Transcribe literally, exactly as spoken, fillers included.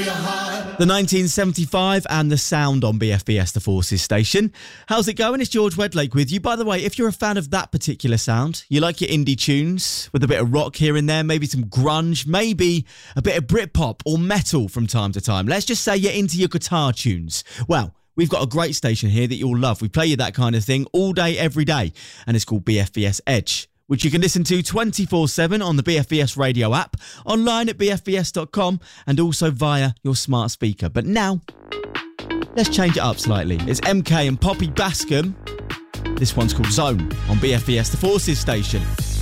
your heart. The nineteen seventy-five and the sound on B F B S, the Forces station. How's it going? It's George Wedlake with you. By the way, if you're a fan of that particular sound, you like your indie tunes with a bit of rock here and there, maybe some grunge, maybe a bit of Britpop or metal from time to time. Let's just say you're into your guitar tunes. Well, we've got a great station here that you'll love. We play you that kind of thing all day, every day. And it's called B F B S Edge, which you can listen to twenty-four seven on the B F B S radio app, online at b f b s dot com, and also via your smart speaker. But now, let's change it up slightly. It's M K and Poppy Bascom. This one's called Zone on B F B S, the Forces station.